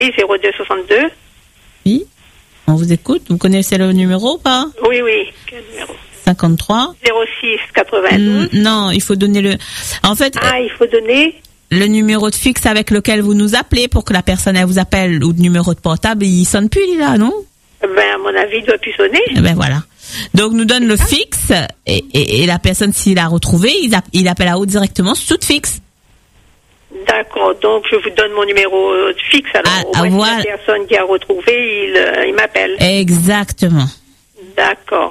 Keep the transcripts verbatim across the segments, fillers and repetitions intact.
Oui, zéro deux soixante-deux. Oui, on vous écoute. Vous connaissez le numéro ou pas? Oui, oui. Quel numéro? cinquante-trois. zéro six quatre-vingt-douze. Mm, non, il faut donner le... En fait... Ah, il faut donner... Le numéro de fixe avec lequel vous nous appelez pour que la personne elle vous appelle, ou le numéro de portable, il sonne plus, il est là, non? Ben, à mon avis, il doit plus sonner. Eh ben voilà. Donc, nous donne le fixe, et, et, et la personne, s'il l'a retrouvé, il, a, il appelle à haut directement sur tout fixe. D'accord, donc je vous donne mon numéro de fixe, alors Ah, au ah, moins voilà. si la personne qui a retrouvé, il, euh, il m'appelle. Exactement. D'accord.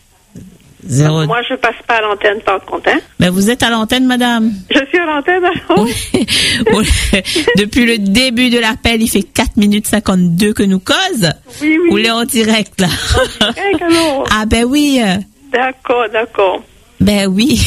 Zéro... Moi, je passe pas à l'antenne par contre, hein. Ben, vous êtes à l'antenne, madame. Je suis à l'antenne, alors. Oui. Oui. Depuis le début de l'appel, il fait quatre minutes cinquante-deux que nous cause. Oui, oui. Ou l'est en direct, là. En direct, alors. Ah, ben oui. D'accord, d'accord. Ben oui.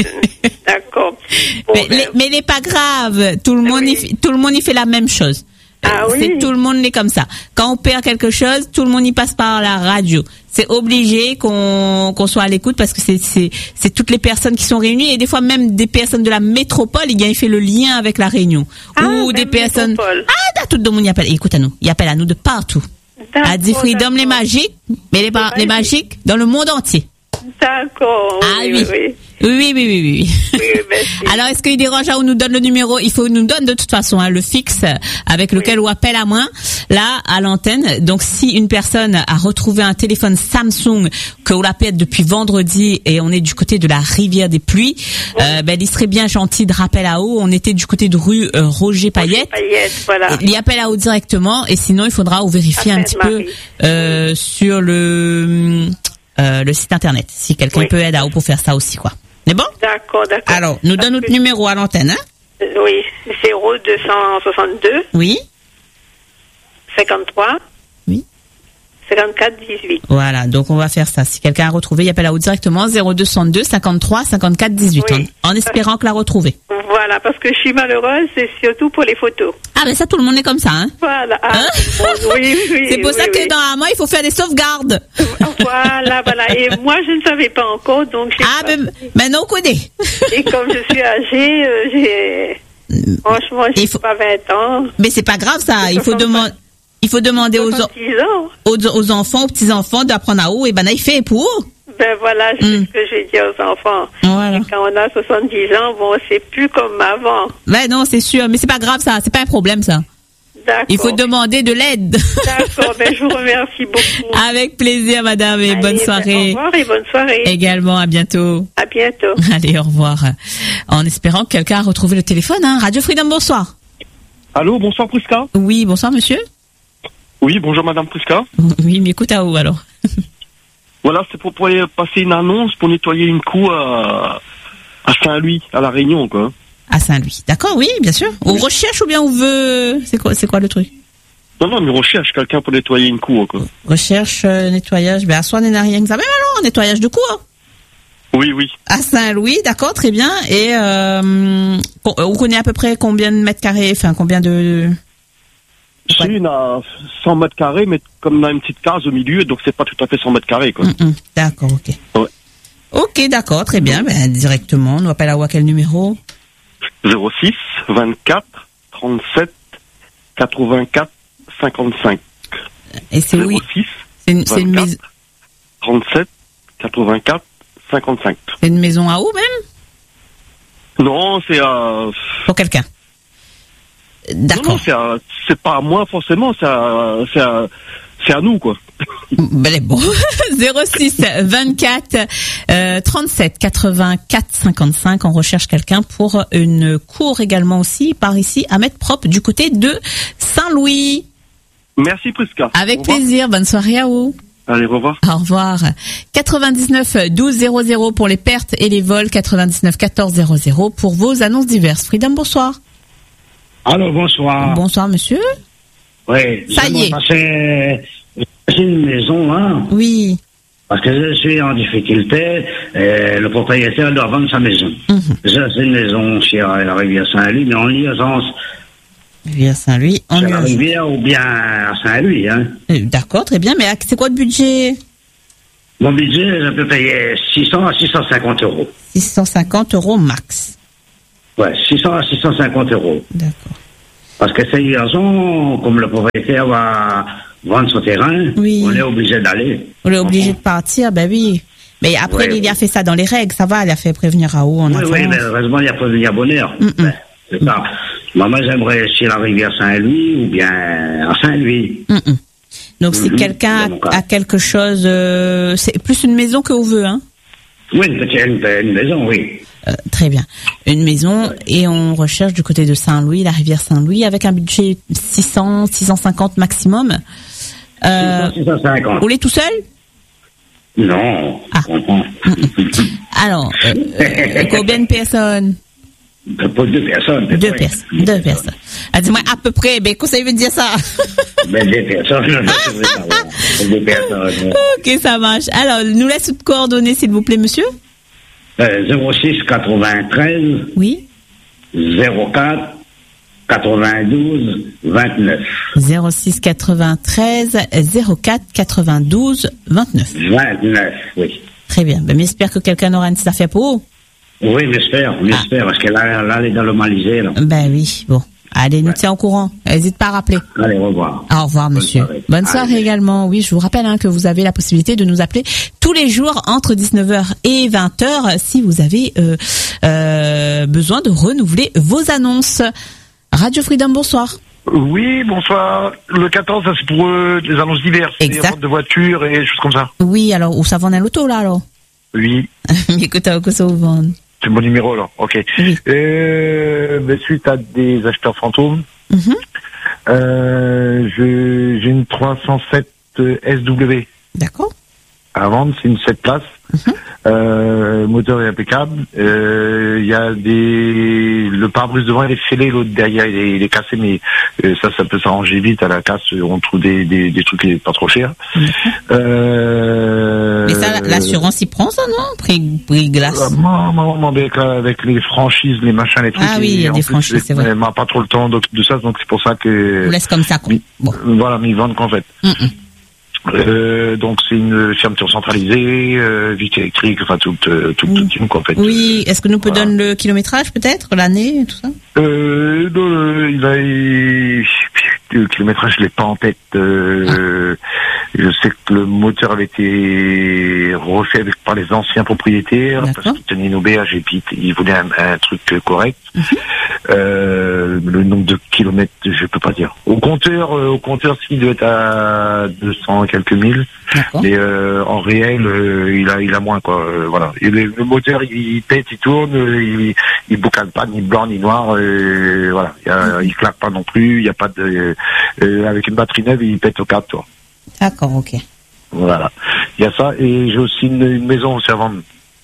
D'accord. Bon, mais, ben... les, mais il n'est pas grave. Tout le monde, oui. y, tout le monde y fait la même chose. Ah, c'est oui. tout le monde est comme ça. Quand on perd quelque chose, tout le monde y passe par la radio. C'est obligé qu'on qu'on soit à l'écoute parce que c'est c'est c'est toutes les personnes qui sont réunies et des fois même des personnes de la métropole, il il fait le lien avec la réunion. Ah, ou des personnes métropole. Ah, là, tout le monde y appelle. Écoute à nous, il appelle à nous de partout. À dit Freedom les magiques, mais les, les, les magiques dans le monde entier. D'accord. Ah oui, oui. oui. oui. Oui, oui, oui, oui. oui merci. Alors, est-ce qu'il dérange à on nous donne le numéro? Il faut nous donne de toute façon hein, le fixe avec lequel oui. on appelle à moi, là, à l'antenne. Donc, si une personne a retrouvé un téléphone Samsung que on l'appelle depuis vendredi et on est du côté de la Rivière des Pluies, oui. euh, ben, il serait bien gentil de rappeler à haut. On était du côté de rue euh, Roger Payette. Payette, voilà. Il y appelle à haut directement et sinon, il faudra vérifier un petit peu euh, sur le... Euh, le site internet, si quelqu'un oui. peut aider à vous pour faire ça aussi, quoi. C'est bon? D'accord, d'accord. Alors, nous donne notre numéro à l'antenne, hein? Euh, oui, zéro deux cent soixante-deux. Oui. cinquante-trois. Oui. cinquante-quatre dix-huit. Voilà, donc on va faire ça. Si quelqu'un a retrouvé, il appelle à vous directement zéro deux cent deux cinquante-trois cinquante-quatre dix-huit, oui. en, en espérant que la retrouver. Voilà, parce que je suis malheureuse, c'est surtout pour les photos. Ah ben ça, tout le monde est comme ça, hein? Voilà. Ah, hein? Bon, oui, oui, c'est pour oui, ça oui. que normalement, il faut faire des sauvegardes. Voilà, voilà. Et moi, je ne savais pas encore, donc j'ai Ah pas... ben, maintenant on connaît. Et comme je suis âgée, euh, j'ai... Franchement, j'ai faut... pas vingt ans. Mais c'est pas grave, ça. Il faut demander... Il faut demander aux, ans. aux, aux enfants, aux petits-enfants d'apprendre à où, et ben là, il fait pour. Ben voilà, c'est mm. ce que j'ai dit aux enfants. Voilà. Et quand on a soixante-dix ans, bon, c'est plus comme avant. Ben non, c'est sûr, mais c'est pas grave, ça. C'est pas un problème, ça. D'accord. Il faut demander de l'aide. D'accord, ben je vous remercie beaucoup. Avec plaisir, madame, et Allez, bonne soirée. Ben, au revoir et bonne soirée. Également, à bientôt. À bientôt. Allez, au revoir. En espérant que quelqu'un a retrouvé le téléphone, hein. Radio Freedom, bonsoir. Allô, bonsoir Prisca. Oui, bonsoir monsieur. Oui, bonjour Madame Prisca. Oui, mais écoute à où alors? Voilà, c'est pour, pour passer une annonce pour nettoyer une cour à, à Saint-Louis, à La Réunion, quoi. À Saint-Louis, d'accord, oui, bien sûr. On oui. recherche ou bien on veut... C'est quoi, c'est quoi le truc? Non, non, mais on recherche quelqu'un pour nettoyer une cour, quoi. Recherche, euh, nettoyage, ben à soi, n'est rien que ça. Mais alors, nettoyage de cour. Oui, oui. À Saint-Louis, d'accord, très bien. Et euh, on connaît à peu près combien de mètres carrés, enfin combien de... C'est une à cent mètres carrés, mais comme on a une petite case au milieu, donc c'est pas tout à fait cent mètres carrés, quoi. Mm-mm. D'accord, ok. Ouais. Ok, d'accord, très bien. Ben, directement, on appelle à quel numéro? zéro six vingt-quatre trente-sept quatre-vingt-quatre cinquante-cinq. Et c'est où? zéro six C'est une, c'est une maison. trente-sept quatre-vingt-quatre cinquante-cinq. C'est une maison à où même? Non, c'est à... Pour quelqu'un. D'accord. Non, non, c'est, à, c'est pas à moi forcément, c'est à, c'est à, c'est à nous, quoi. Ben bon. zéro six vingt-quatre euh, trente-sept quatre-vingt-quatre cinquante-cinq. On recherche quelqu'un pour une cour également aussi, par ici, à mettre propre du côté de Saint-Louis. Merci Prisca. Avec plaisir. Bonne soirée à vous. Allez, au revoir. Au revoir. quatre-vingt-dix-neuf douze zéro zéro pour les pertes et les vols. quatre-vingt-dix-neuf quatorze zéro zéro pour vos annonces diverses. Freedom, bonsoir. Allô, bonsoir. Bonsoir, monsieur. Oui. Ça y est. C'est une maison, hein. Oui. Parce que je suis en difficulté, et le propriétaire doit vendre sa maison. Mm-hmm. Ça, c'est une maison chez la rivière Saint-Louis, mais en liaison. Rivière Saint-Louis, en liaison. C'est la rivière ou bien à Saint-Louis, hein. D'accord, très bien, mais c'est quoi le budget? Mon budget, je peux payer six cents à six cent cinquante euros. six cent cinquante euros max. Ouais, six cents à six cent cinquante euros. D'accord. Parce que ces garçons, comme le propriétaire va vendre son terrain, oui. on est obligé d'aller. On est obligé de partir, ben oui. Mais après, ouais, il a fait ça dans les règles, ça va, il a fait prévenir Raoult en oui, avance. Oui, mais heureusement, il a prévenu à bonheur. Ben, c'est ça. Moi, j'aimerais chez la rivière Saint-Louis ou bien à Saint-Louis. Mm-mm. Donc, si mm-hmm. quelqu'un a, a quelque chose, euh, c'est plus une maison que vous veut, hein? Oui, une petite une, une maison, oui. Euh, très bien. Une maison, ouais. Et on recherche du côté de Saint-Louis, la rivière Saint-Louis, avec un budget six cents, six cent cinquante maximum. Euh, six cents, six cent cinquante. Vous l'êtes tout seul? Non. Ah. Alors, euh, euh, combien de personnes? Pour deux personnes. Deux personnes. Deux personnes. Ah, dis-moi à peu près, ben, qu'est-ce que ça veut dire ça? Ben, deux personnes. Deux personnes. Ok, ça marche. Alors, nous laisse toutes coordonnées, s'il vous plaît, monsieur? Euh, zéro six quatre-vingt-treize. Oui. zéro quatre quatre-vingt-douze vingt-neuf. zéro six quatre-vingt-treize zéro quatre quatre-vingt-douze vingt-neuf. vingt-neuf, oui. Très bien. Ben, j'espère que quelqu'un aura une petite affaire pour vous. Oui, j'espère, j'espère, ah. Parce que là, là, elle est dans le Malisé, là. Ben oui, bon. Allez, nous ouais. Tiens au courant. N'hésite pas à rappeler. Allez, au revoir. Au revoir, monsieur. Bonne soirée, Bonne soirée également. Oui, je vous rappelle hein, que vous avez la possibilité de nous appeler tous les jours entre dix-neuf heures et vingt heures si vous avez euh, euh, besoin de renouveler vos annonces. Radio Freedom, bonsoir. Oui, bonsoir. Le quatorze, ça c'est pour euh, les annonces diverses. Exact. Les ventes de voitures et des choses comme ça. Oui, alors, où ça vend un loto, là, alors? Oui. Mais écoute, où ça vous vend? C'est mon numéro, alors. Ok. Oui. Euh, ben, suite à des acheteurs fantômes, mm-hmm. euh, je, j'ai une trois cent sept S W. D'accord. À vendre, c'est une sept places. Mm-hmm. Euh, moteur est impeccable. Il euh, y a des, le pare-brise devant il est fêlé, l'autre derrière il est, il est cassé, mais euh, ça, ça peut s'arranger vite à la casse. On trouve des, des, des trucs pas trop chers. Mm-hmm. Euh, mais ça, l'assurance y prend ça, non? Prix, prix glace. Euh, non, non, non, avec, avec les franchises, les machins, les trucs. Ah oui, il y a des franchises, c'est vrai. On n'a pas trop le temps de, de ça, donc c'est pour ça que. On laisse comme ça, quoi. Bon. Voilà, mais ils vendent qu'en fait. Mm-mm. Euh, donc c'est une fermeture centralisée, euh, vitre électrique, enfin tout, euh, tout, tout, tout, quoi, en fait. Oui, est-ce que nous peut voilà. donner le kilométrage peut-être, l'année et tout ça? Euh, non, il a, il, le kilométrage je l'ai pas en tête. Euh, ah. Je sais que le moteur avait été refait avec, par les anciens propriétaires parce qu'ils tenaient une auberge et puis ils voulaient un, un truc correct. Mm-hmm. Euh, le nombre de kilomètres, je peux pas dire. Au compteur, euh, au compteur, s'il doit être à deux cents et quelques mille, mais euh, en réel, euh, il a, il a moins quoi. Euh, voilà. Et le, le moteur, il, il pète, il tourne, il, il boucane pas ni blanc ni noir. Euh, voilà, il, y a, mm-hmm. il claque pas non plus. Il y a pas de, euh, avec une batterie neuve, il pète au quatre tours. D'accord, ok. Voilà. Il y a ça et j'ai aussi une, une maison aussi à vendre.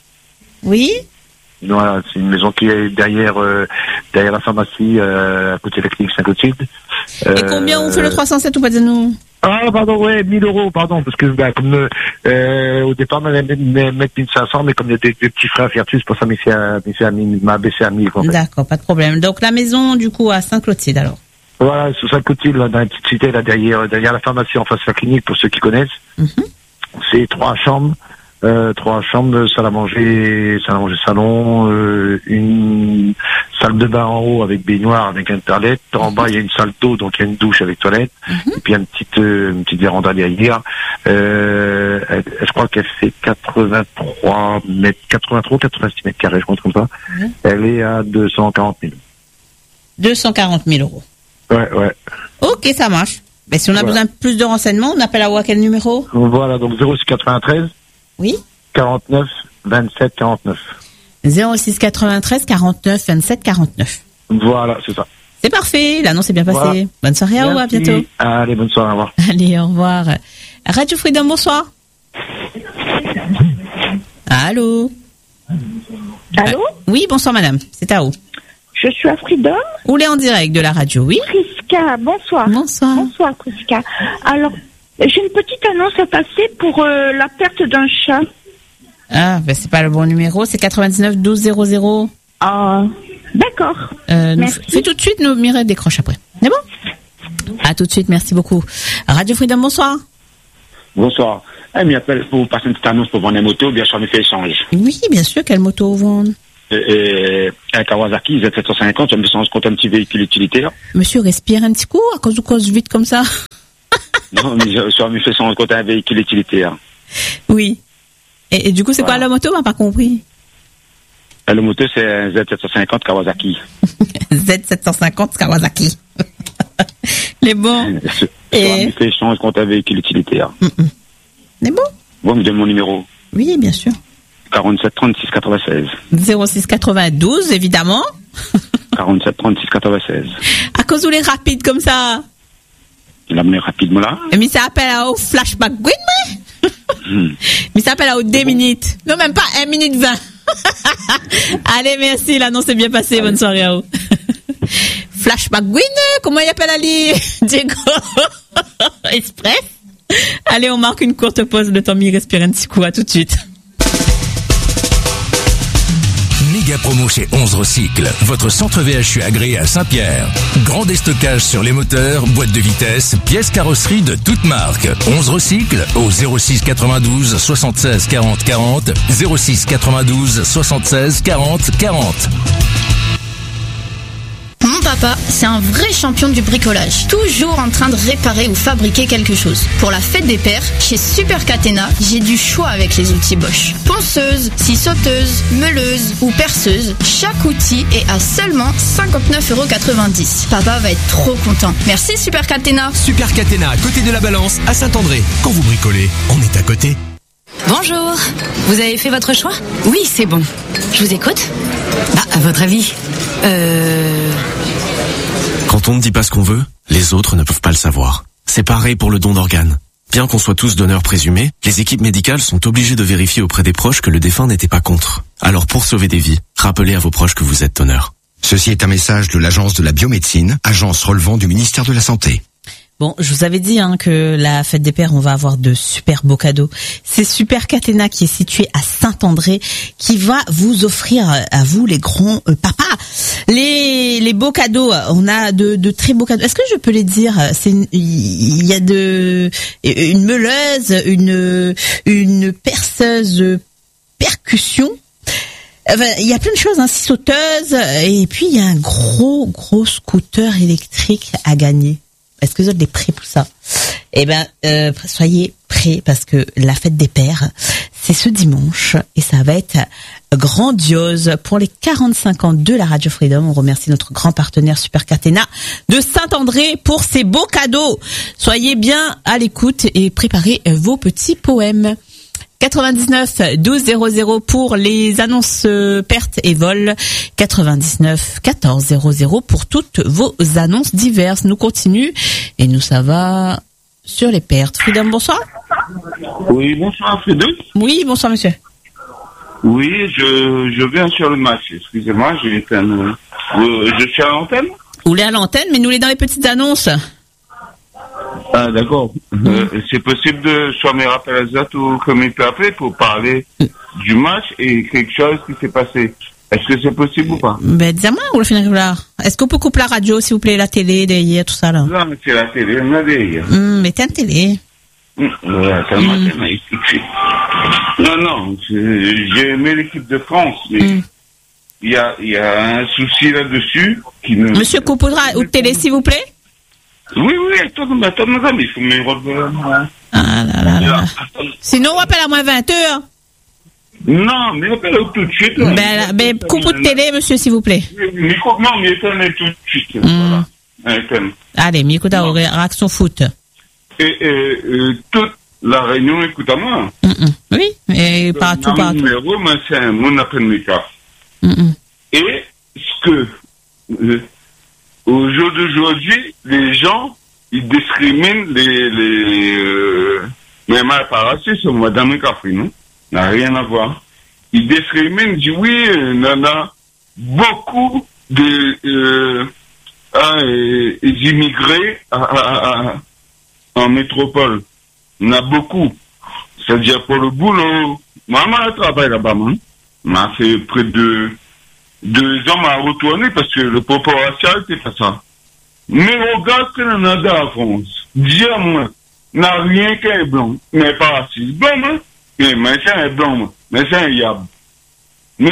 Oui. Voilà, c'est une maison qui est derrière euh, derrière la pharmacie, euh, à côté de la clinique Saint-Clotilde. Euh, et combien on fait le trois cent sept ou pas de nous? Ah pardon, ouais, mille euros, pardon, parce que bah, comme euh, au départ, on allait mettre mille cinq cents, mais comme il y a des, des petits frères Fiertus, pour ça, m'a baissé à mille. En fait. D'accord, pas de problème. Donc la maison, du coup, à Saint-Clotilde, alors. Voilà, sous Saint-Clotilde, là, dans la petite cité, là, derrière, derrière la pharmacie, en face de la clinique, pour ceux qui connaissent. Mm-hmm. C'est trois chambres. Euh, trois chambres, salle à manger, salle à manger salon, euh, une salle de bain en haut avec baignoire, avec un toilette. En bas, il y a une salle d'eau, donc il y a une douche avec toilette. Mm-hmm. Et puis, il y a une petite, euh, une petite véranda derrière. Euh, elle, je crois qu'elle fait quatre-vingt-trois mètres, quatre-vingt-trois, quatre-vingt-six mètres carrés, je crois, comme ça. Mm-hmm. Elle est à deux cent quarante mille. deux cent quarante mille euros. Ouais, ouais. Ok, ça marche. Mais si on a voilà. besoin de plus de renseignements, on appelle à quel numéro? Voilà, donc zéro six quatre-vingt-treize. Oui. quarante-neuf vingt-sept quarante-neuf. zéro six quatre-vingt-treize quarante-neuf vingt-sept quarante-neuf. Voilà, c'est ça. C'est parfait, l'annonce est bien passée. Voilà. Bonne soirée, au revoir, à bientôt. Allez, bonne soirée, au revoir. Allez, au revoir. Radio Freedom, bonsoir. Allô. Allô. euh, Oui, bonsoir madame, c'est à où? Je suis à Freedom. Vous l'êtes en direct de la radio, oui. Prisca, bonsoir. Bonsoir. Bonsoir Prisca. Alors, j'ai une petite annonce à passer pour euh, la perte d'un chat. Ah, ben c'est pas le bon numéro, c'est quatre-vingt-dix-neuf douze zéro zéro. Ah, d'accord. Euh, merci. Fais tout de suite, nous Mireille décroche après. C'est bon? À tout de suite, merci beaucoup. Radio Freedom, bonsoir. Bonsoir. Elle m'appelle pour passer une petite annonce pour vendre une moto, bien sûr, on me fait échange. Oui, bien sûr, quelle moto vous vendez? et, et un Kawasaki Z sept cent cinquante, je me sens compte un petit véhicule utilitaire. Monsieur, respire un petit coup, à cause de cause vite comme ça. Non, mais je, je me fais sans compte un véhicule utilitaire. Oui. Et, et du coup, c'est voilà. Quoi la moto, m'a pas compris? La moto, c'est un Z sept cent cinquante Kawasaki. Z sept cent cinquante Kawasaki. Les bons. Et... Je fais change contre un véhicule utilitaire. Mm-mm. Les bons. Vous me donnez mon numéro? Oui, bien sûr. quarante-sept trente-six quatre-vingt-seize. zéro six quatre-vingt-douze, évidemment. quarante-sept trente-six quatre-vingt-seize. À cause où les rapides comme ça? Il a mené rapidement là. Mais ça appelle au flashback, oui, mais. Hmm. Mais ça appelle à au deux minutes. Non, même pas un minute vingt. Allez, merci, l'annonce est bien passée. Bonne soirée à vous. Flashback, oui, comment il appelle Ali? Diego Express. Allez, on marque une courte pause. Le temps de respirer un petit coup. À tout de suite. Méga promo chez onze Recycle, votre centre V H U agréé à Saint-Pierre. Grand déstockage sur les moteurs, boîtes de vitesse, pièces carrosserie de toutes marques. onze Recycle au zéro six quatre-vingt-douze soixante-seize quarante quarante, zéro six quatre-vingt-douze soixante-seize quarante quarante. Mon papa, c'est un vrai champion du bricolage. Toujours en train de réparer ou fabriquer quelque chose. Pour la fête des pères, chez Super Catena, j'ai du choix avec les outils Bosch. Ponceuse, scie sauteuse, meuleuse ou perceuse, chaque outil est à seulement cinquante-neuf euros quatre-vingt-dix. Papa va être trop content. Merci Super Catena. Super Catena, à côté de la Balance, à Saint-André. Quand vous bricolez, on est à côté. Bonjour, vous avez fait votre choix? Oui, c'est bon. Je vous écoute. Ah, à votre avis Euh... Quand on ne dit pas ce qu'on veut, les autres ne peuvent pas le savoir. C'est pareil pour le don d'organes. Bien qu'on soit tous donneurs présumés, les équipes médicales sont obligées de vérifier auprès des proches que le défunt n'était pas contre. Alors pour sauver des vies, rappelez à vos proches que vous êtes donneur. Ceci est un message de l'Agence de la biomédecine, agence relevant du ministère de la Santé. Bon, je vous avais dit hein, que la fête des pères, on va avoir de super beaux cadeaux. C'est Super Catena qui est situé à Saint-André qui va vous offrir à vous les grands euh, papas les les beaux cadeaux. On a de de très beaux cadeaux. Est-ce que je peux les dire? C'est il y a de une meuleuse, une une perceuse percussion. Enfin, il y a plein de choses, hein, scie sauteuse, et puis il y a un gros gros scooter électrique à gagner. Est-ce que vous êtes prêts pour ça? Eh ben, euh, soyez prêts parce que la fête des pères, c'est ce dimanche et ça va être grandiose pour les quarante-cinq ans de la Radio Freedom. On remercie notre grand partenaire Super Catena de Saint-André pour ces beaux cadeaux. Soyez bien à l'écoute et préparez vos petits poèmes. quatre-vingt-dix-neuf douze zéro zéro pour les annonces euh, pertes et vols. quatre-vingt-dix-neuf quatorze zéro zéro pour toutes vos annonces diverses. Nous continuons et nous ça va sur les pertes. Freedom, bonsoir. Oui, bonsoir Freedom. Oui, bonsoir monsieur. Oui, je, je viens sur le match. Excusez-moi, j'ai été un, euh, je suis à l'antenne. Vous l'êtes à l'antenne, mais nous l'est dans les petites annonces. Ah d'accord. Mmh. Euh, c'est possible de soit mes rappels à Zat ou comme il peut appeler pour parler mmh. du match et quelque chose qui s'est passé. Est-ce que c'est possible ou pas? Ben dis-moi, ou le finir là. Est-ce qu'on peut couper la radio s'il vous plaît, la télé derrière tout ça là? Non, mais c'est la télé, on a derrière. Mmh, mettez une télé. Mmh. Ouais, c'est mmh. mathématique. Non, non, j'ai aimé l'équipe de France, mais il mmh. y a il y a un souci là-dessus qui me. Monsieur Coupoudra, ou télé s'il vous plaît? Oui, oui, attends, attends, madame, il faut me revenir. Ah là là là. Sinon, on appelle à moins vingt heures. Non, mais appelle tout de suite. Ben, ben, ben coupe de télé, monsieur, s'il vous plaît. Micro, non, mais éteins tout de suite. Mm. Voilà. Éteins. Allez, mais écoute, à réaction foot. Et, et, et toute la réunion, écoute à moi. Mm-mm. Oui, et partout, partout. Mon numéro, moi, c'est mon appel méca. Et ce que. Euh, Au jour d'aujourd'hui, les gens, ils discriminent les, les, euh, mais mal paraissé sur Madame Café, non? N'a rien à voir. Ils discriminent, ils disent oui, il y en a beaucoup de, euh, ah, et, et immigrés à, à, à, en métropole. Il y en a beaucoup. C'est-à-dire pour le boulot. Maman travaille là-bas, man. M'a fait près de, deux ans à retourner parce que le propos racial, c'est pas ça. Mais regarde que l'on a dans la France. Dis-moi, n'a rien qu'un blanc, mais pas raciste. Blanc, hein? Mais c'est un blanc, mais c'est un yab. Mais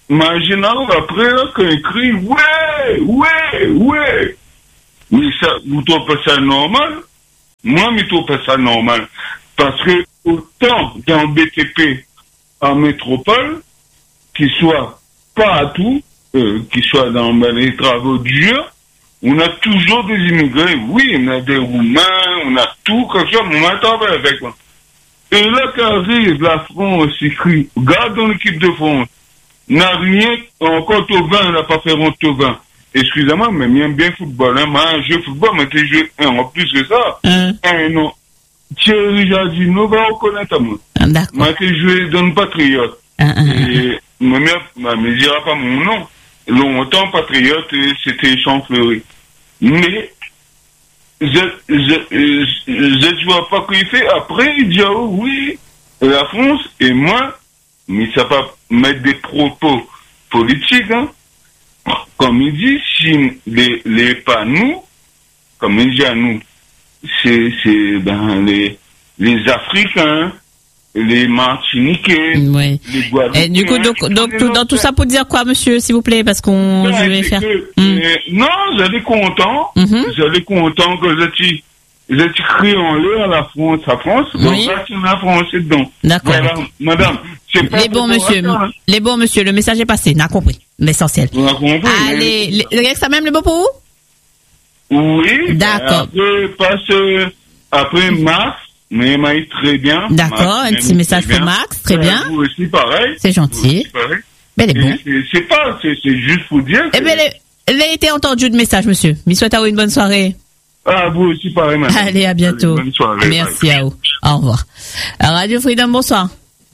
mais en général, après, là, quand il crie, ouais, ouais, ouais. Mais ça, vous trouvez pas ça normal? Moi, je trouve pas ça normal. Parce que, autant dans B T P, en métropole, qu'il soit partout, euh, qu'il soit dans ben, les travaux durs, on a toujours des immigrés. Oui, on a des Roumains, on a tout, quelque chose, on m'attend avec moi. Et là, qu'arrive la France, il crie, regarde dans l'équipe de France, n'a rien, encore Tauvin, on n'a pas fait rond Tauvin. Excusez-moi, mais j'aime bien football, hein, moi, je joue football, mais tu joues un, en plus que ça. Hein? Un, non. Thierry Jardino va reconnaître à moi. Ah, d'accord. Moi, tu joues dans le Patriote. Ah, ah, et, mais, mais, mais, je dirai pas mon nom. Longtemps, Patriote, c'était Champfleury. Mais, je, je, je, je vois pas qu'il fait. Après, il dit, oh, oui, la France, et moi, mais ça va mettre des propos politiques, hein. Comme il dit, si les, les pas nous, comme il dit à nous, c'est, c'est, ben, les, les Africains, les Martiniquais, ouais. les Guadeloupéens. Et du coup, donc, donc, tout, dans tout ça pour dire quoi, monsieur, s'il vous plaît, parce qu'on, ben, je vais faire. Que, mm. euh, non, j'allais content, mm-hmm. j'allais content que j'étais, j'étais crié en l'air à la France, à France, oui. donc là, c'est la France dedans. D'accord. Voilà, madame, c'est pas les bons, monsieur, hein. les bons, monsieur, le message est passé, n'a compris, l'essentiel. On a compris. Allez, mais... les, ça même le beau pour vous? Oui. D'accord. Après, passe, euh, après Max, mais il m'a dit très bien. D'accord, Max, un petit message pour Max, très bien. Vous aussi, pareil. C'est gentil. Ben, il est bon. C'est, c'est pas, c'est, c'est juste pour dire. Eh bien, il a été entendu de message, monsieur. Je souhaite à vous une bonne soirée. Ah, vous aussi, pareil, madame. Allez, à bientôt. Allez, bonne soirée. Merci bye. À vous. Au revoir. Radio Freedom, bonsoir.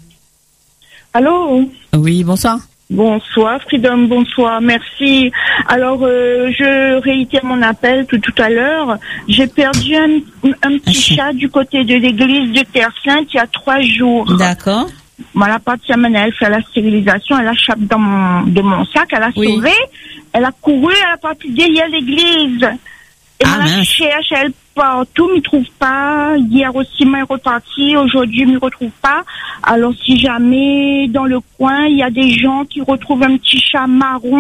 Allô? Oui, bonsoir. Bonsoir, Freedom, bonsoir, merci. Alors, euh, je réitère mon appel tout, tout à l'heure. J'ai perdu un, un petit chat du côté de l'église de Terre-Sainte il y a trois jours. D'accord. Moi, la partie elle fait la stérilisation, elle échappe dans mon, de mon sac, elle a oui. sauvé, elle a couru à la partie derrière l'église. Et ah, elle cherche, elle partout, m'y trouve pas. Hier aussi, m'y reparti. Aujourd'hui, m'y retrouve pas. Alors, si jamais, dans le coin, il y a des gens qui retrouvent un petit chat marron,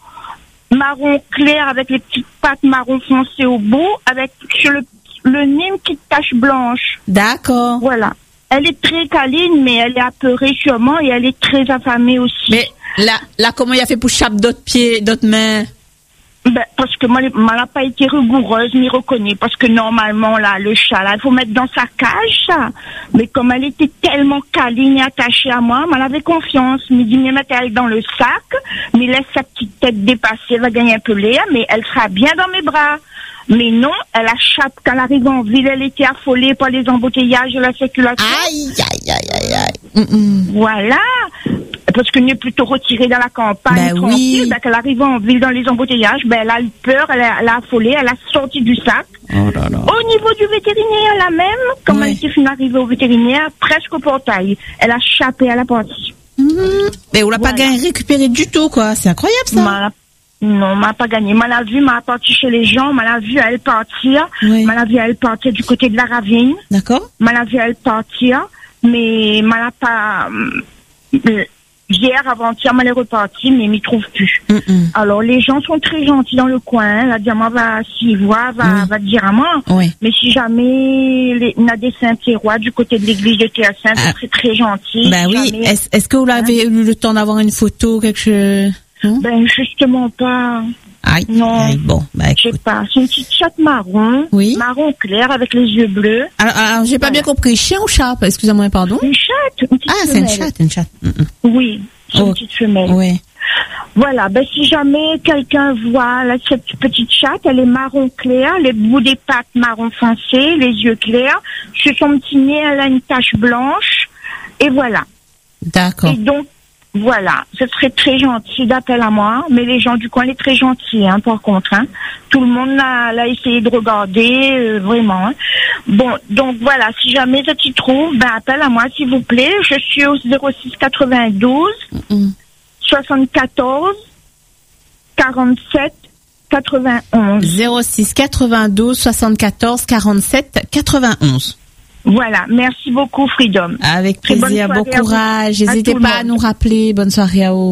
marron clair avec les petites pattes marron foncé au bout, avec sur le, le nez une petite tache blanche. D'accord. Voilà. Elle est très câline, mais elle est apeurée sûrement et elle est très affamée aussi. Mais là, là, comment il a fait pour chaper d'autres pieds, d'autres mains? Ben, parce que moi, elle n'a pas été rigoureuse, m'y reconnaît. Parce que normalement, là, le chat, là, il faut mettre dans sa cage, ça. Mais comme elle était tellement câline et attachée à moi, elle avait confiance. Me dit, mais mettez-elle dans le sac, mais laisse sa petite tête dépasser, elle va gagner un peu l'air, mais elle sera bien dans mes bras. Mais non, elle achappe quand elle arrive en ville, elle était affolée par les embouteillages de la circulation. Aïe, aïe, aïe, aïe, aïe. Mm-mm. Voilà. Parce que n'est plutôt retirée dans la campagne, ben tranquille, oui. ben, qu'elle arrive en ville dans les embouteillages, ben, elle a eu peur, elle a, elle a affolé, elle a sorti du sac. Oh là là. Au niveau du vétérinaire, là même, quand ouais. elle était finie d'arriver au vétérinaire, presque au portail, elle a chappé à la porte. Mm-hmm. Mais on l'a voilà. pas gagné récupéré du tout, quoi. C'est incroyable, ça. M'a, non, m'a pas gagné. M'a la vu, m'a parti chez les gens, m'a la vu elle partir, oui. m'a la vu elle partir du côté de la ravine. D'accord. M'a la vu elle partir, mais m'a la pas, euh, hier, avant-hier, elle est repartie, mais il m'y trouve plus. Mm-mm. Alors, les gens sont très gentils dans le coin. La diamant va s'y voir, va, oui. va dire à moi. Oui. Mais si jamais les, on a des Saint-Pierrois du côté de l'église de Terre-Sainte, ah. c'est très, très gentil. Ben oui. Jamais... Est-ce, est-ce que vous avez hein? eu le temps d'avoir une photo, quelque chose? Non? Ben, justement pas. Aïe, non. Aïe, bon, bah, je sais pas. C'est une petite chatte marron. Oui. Marron clair avec les yeux bleus. Alors, alors j'ai pas voilà. bien compris. Chien ou chat? Excusez-moi, pardon. Une chatte. Une petite ah, femelle. c'est une chatte, une chatte. Mm-mm. Oui. C'est oh. une petite femelle. Oui. Voilà. Ben, si jamais quelqu'un voit là, cette petite chatte, elle est marron clair, les bouts des pattes marron foncé, les yeux clairs. Sur son petit nez, elle a une tache blanche. Et voilà. D'accord. Et donc, voilà, ce serait très gentil d'appel à moi, mais les gens du coin, les très gentils, hein, par contre, hein. Tout le monde l'a, l'a essayé de regarder, euh, vraiment, hein. Bon, donc voilà, si jamais ça t'y trouve, ben, appelle à moi, s'il vous plaît. Je suis au zéro six quatre-vingt-douze, mm-hmm. soixante-quatorze, quarante-sept, quatre-vingt-onze. zéro six quatre-vingt-douze, soixante-quatorze, quarante-sept, quatre-vingt-onze. Voilà, merci beaucoup Freedom. Avec plaisir, bon courage. N'hésitez pas à nous rappeler. Bonne soirée à vous.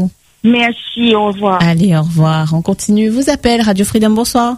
Merci, au revoir. Allez, au revoir. On continue. Vous appelle Radio Freedom, bonsoir.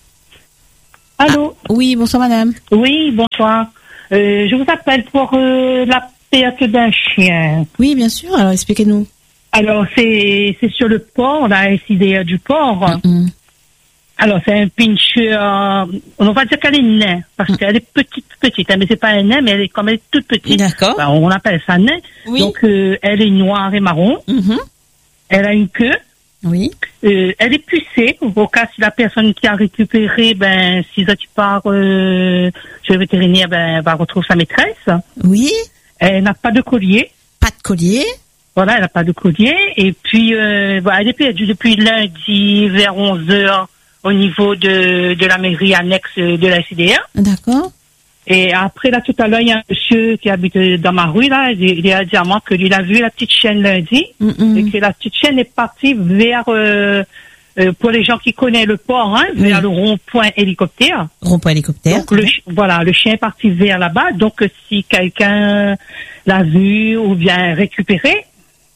Allô? Ah, oui, bonsoir madame. Oui, bonsoir. Euh, je vous appelle pour euh, la perte d'un chien. Oui, bien sûr. Alors, expliquez-nous. Alors, c'est c'est sur le port, la S I D A du port. Mm-hmm. Alors, c'est un pincher, euh, on va dire qu'elle est nain, parce mm. qu'elle est petite, petite, hein, mais c'est pas un nain, mais elle est comme elle est toute petite. D'accord. Ben, on appelle ça nain. Oui. Donc, euh, elle est noire et marron. Mm-hmm. Elle a une queue. Oui. Euh, elle est pucée. Au cas si la personne qui a récupéré, ben, si ça tu pars euh, chez le vétérinaire, ben, elle va retrouver sa maîtresse. Oui. Elle n'a pas de collier. Pas de collier. Voilà, elle n'a pas de collier. Et puis, euh, voilà, elle est perdue depuis lundi vers onze heures au niveau de, de la mairie annexe de la S I D A. D'accord. Et après, là, tout à l'heure, il y a un monsieur qui habite dans ma rue, là, il, il a dit à moi que lui, il a vu la petite chienne lundi, mm-hmm. et que la petite chienne est partie vers, euh, euh, pour les gens qui connaissent le port, hein, vers oui. le rond-point hélicoptère. Rond-point hélicoptère. Donc, le, voilà, le chien est parti vers là-bas. Donc, si quelqu'un l'a vu ou bien récupéré,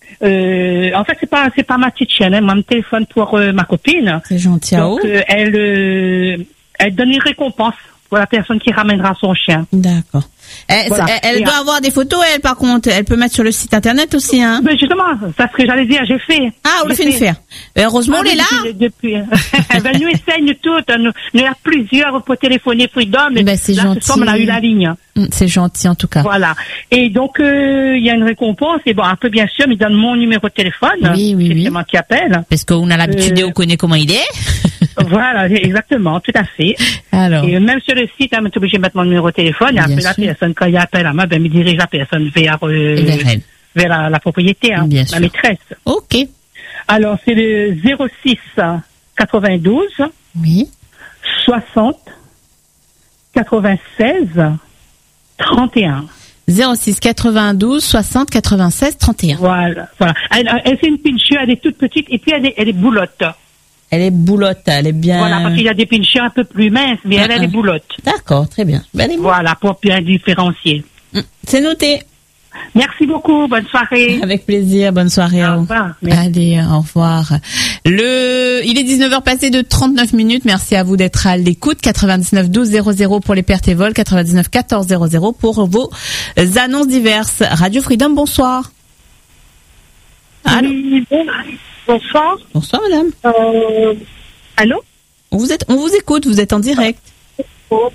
euh, en fait, c'est pas, c'est pas ma petite chienne, hein. Moi, je me téléphone pour euh, ma copine. C'est gentil. Donc, euh, elle, euh, elle donne une récompense pour la personne qui ramènera son chien. D'accord. Elle, voilà. elle, elle doit a... avoir des photos, elle, par contre. Elle peut mettre sur le site internet aussi, hein. Mais justement, c'est ce que j'allais dire, j'ai fait. Ah, on l'a fait une faire. Heureusement, ah, on est là. Depuis, ben, nous essaye toutes. Nous, nous, il y a plusieurs pour téléphoner Freedom. Ben, c'est là, gentil. Ce soir, on a eu la ligne. C'est gentil, en tout cas. Voilà. Et donc, il euh, y a une récompense. Et bon, un peu, bien sûr, mais il donne mon numéro de téléphone. Oui, oui, oui. C'est moi qui appelle. Parce qu'on a l'habitude euh... et on connaît comment il est. Voilà, exactement, tout à fait. Alors. Et même sur le site, hein, je suis obligé de mettre mon numéro de téléphone. Et après, la personne, quand il appelle à moi, ben, me dirige la personne vers, euh, vers la, la propriétaire, hein, la maîtresse. Ok. Alors, c'est le zéro six quatre-vingt-douze. Oui. soixante quatre-vingt-seize trente et un. zéro six quatre-vingt-douze soixante quatre-vingt-seize trente et un. Voilà, voilà. Elle, elle c'est une pinchue, elle est toute petite et puis elle est, elle est boulotte. Elle est boulotte, elle est bien... Voilà, parce qu'il y a des pinchures un peu plus minces, mais elle, elle est boulotte. D'accord, très bien. Ben, voilà, pour bien différencier. C'est noté. Merci beaucoup, bonne soirée. Avec plaisir, bonne soirée. Au revoir. Allez, au revoir. Le, il est dix-neuf heures passées de trente-neuf minutes. Merci à vous d'être à l'écoute. quatre-vingt-dix-neuf douze zéro zéro pour les pertes et vols, quatre-vingt-dix-neuf quatorze zéro zéro pour vos annonces diverses. Radio Freedom, bonsoir. Allô? Oui, bon. Bonsoir. Bonsoir, madame. Euh, allô? On vous, êtes, on vous écoute, vous êtes en direct. Oh.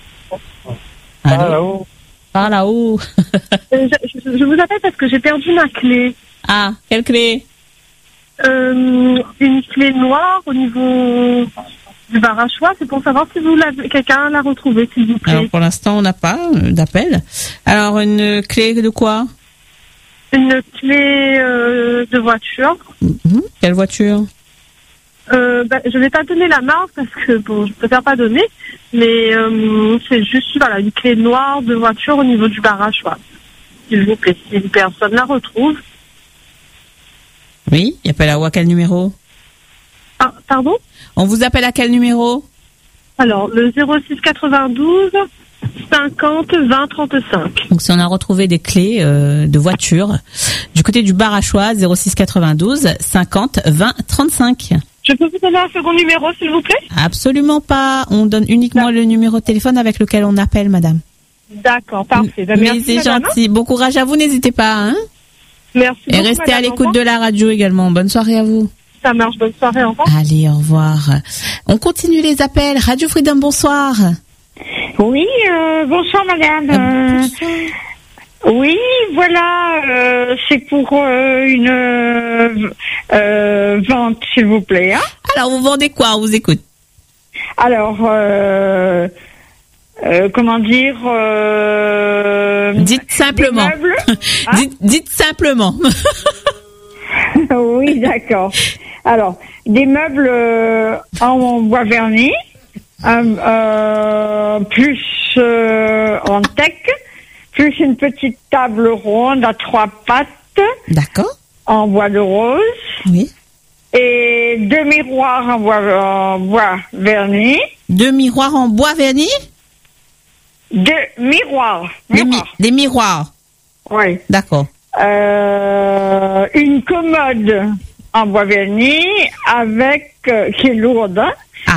Allô? Par là-haut. je, je, je vous appelle parce que j'ai perdu ma clé. Ah, quelle clé? euh, Une clé noire au niveau du bar à choix. C'est pour savoir si vous l'avez, quelqu'un l'a retrouvée, s'il vous plaît. Alors, pour l'instant, on n'a pas d'appel. Alors, une clé de quoi? Une clé euh, de voiture. Mmh. Quelle voiture? euh, ben, Je ne vais pas donner la marque parce que bon, je préfère pas donner, mais euh, c'est juste voilà, une clé noire de voiture au niveau du bar à choix. S'il vous plaît, si une personne la retrouve. Oui, il appelle à quel numéro? Ah, pardon? On vous appelle à quel numéro? Alors, le zéro six quatre-vingt-douze cinquante vingt trente-cinq. Donc si on a retrouvé des clés euh, de voiture du côté du bar à choix, zéro six quatre-vingt-douze cinquante vingt trente-cinq. Je peux vous donner un second numéro, s'il vous plaît? Absolument pas. On donne uniquement le numéro de téléphone avec lequel on appelle, madame. D'accord, parfait. Ben, Mais merci, c'est madame. gentil. Bon courage à vous, n'hésitez pas. Hein. Merci. Et beaucoup, restez madame, à l'écoute de la radio également. Bonne soirée à vous. Ça marche, bonne soirée, au revoir. Allez, au revoir. On continue les appels. Radio Freedom, bonsoir. Oui, euh, bonsoir madame. Euh, bonsoir. Oui, voilà, euh, c'est pour euh, une euh, euh, vente, s'il vous plaît. Hein. Alors, vous vendez quoi? On vous écoute. Alors, euh, euh, comment dire euh, Dites simplement. Des meubles, hein. dites, dites simplement. Oui, d'accord. Alors, des meubles euh, en bois verni. Euh, euh, plus euh, en tech, plus une petite table ronde à trois pattes. D'accord. En bois de rose. Oui. Et deux miroirs en bois, en bois verni. Deux miroirs en bois verni? Deux miroirs. Des, mi- des miroirs. Oui. D'accord. Euh, une commode. en bois verni avec euh, qui est lourde. Hein, ah.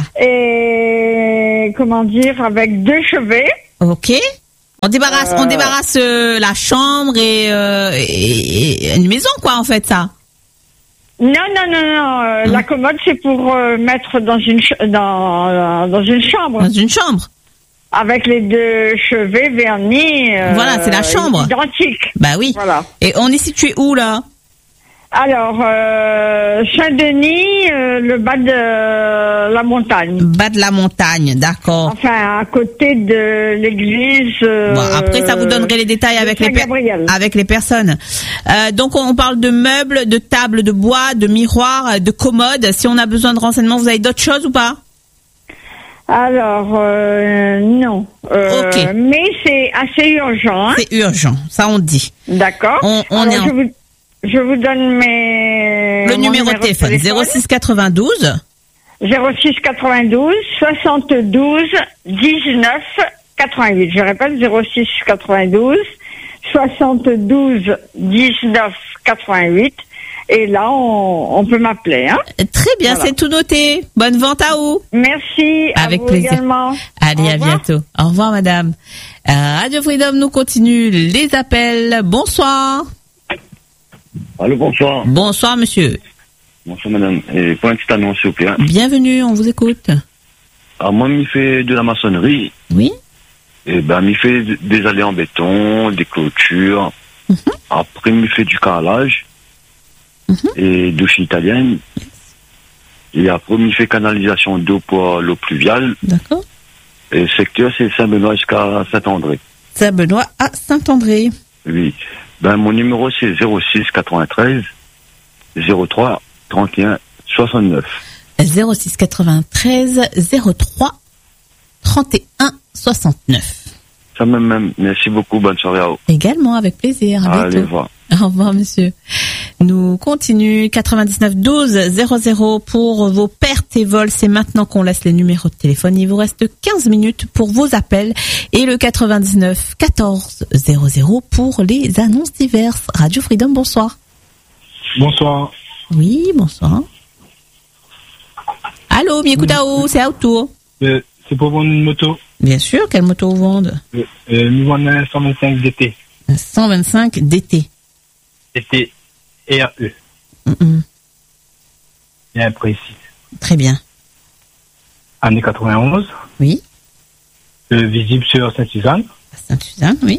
Et comment dire, avec deux chevets. Ok. On débarrasse, euh... on débarrasse euh, la chambre et, euh, et, et une maison, quoi, en fait, ça. Non, non, non, non. Euh, hum. La commode, c'est pour euh, mettre dans une ch- dans euh, dans une chambre. Dans une chambre. Avec les deux chevets vernis. Euh, voilà, c'est la chambre. Identique. Bah oui. Voilà. Et on est situé où, là? Alors, euh, Saint-Denis, euh, le bas de euh, la montagne. Bas de la montagne, d'accord. Enfin, à côté de l'église. Euh, bon, après, ça vous donnerait les détails avec les, per- avec les personnes. Euh, donc, on parle de meubles, de tables de bois, de miroirs, de commodes. Si on a besoin de renseignements, vous avez d'autres choses ou pas? Alors, euh, non. Euh, ok. Mais c'est assez urgent. Hein. C'est urgent, ça on dit. D'accord. On, on Alors, est en... je, vous, je vous donne mes... Le numéro, numéro de téléphone, de téléphone. zéro six quatre-vingt-douze. zéro six quatre-vingt-douze, soixante-douze, dix-neuf, quatre-vingt-huit. Je répète, zéro six quatre-vingt-douze, soixante-douze, dix-neuf, quatre-vingt-huit. Et là, on, on peut m'appeler. Hein. Très bien, voilà. C'est tout noté. Bonne vente à vous. Merci. Avec à vous plaisir. Également. Allez, à bientôt. Au revoir, madame. Euh, Radio Freedom nous continue les appels. Bonsoir. Allô, bonsoir. Bonsoir, monsieur. Bonsoir, madame. Et pour une petite annonce, s'il vous plaît. Bienvenue, on vous écoute. Alors, moi, il fait de la maçonnerie. Oui. Et ben, il fait des allées en béton, des clôtures. Mm-hmm. Après, il fait du carrelage. Mm-hmm. Et douche italienne. Et après, il fait canalisation d'eau pour l'eau pluviale. D'accord. Et le secteur, c'est Saint-Benoît jusqu'à Saint-André. Saint-Benoît à Saint-André. Oui. Ben, mon numéro, c'est zéro six quatre-vingt-treize, zéro trois, trente et un, soixante-neuf. zéro six quatre-vingt-treize, zéro trois, trente et un, soixante-neuf. Ça même, même. Merci beaucoup. Bonne soirée à vous. Également, avec plaisir. À Allez bientôt. voir. Au revoir, monsieur. Nous continuons quatre-vingt-dix-neuf douze zéro zéro pour vos pertes et vols. C'est maintenant qu'on laisse les numéros de téléphone. Il vous reste quinze minutes pour vos appels et le quatre-vingt-dix-neuf quatorze zéro zéro pour les annonces diverses. Radio Freedom, bonsoir. Bonsoir. Oui, bonsoir. Allô, Miekutao, c'est à autour. Euh, c'est pour vendre une moto. Bien sûr, quelle moto vous vendez? Euh, euh, nous vendons un cent vingt-cinq D T. Un cent vingt-cinq D T. D T R E. Mm-mm. Bien précis. Très bien. Année quatre-vingt-onze. Oui. Euh, visible sur Sainte-Suzanne. Sainte-Suzanne, oui.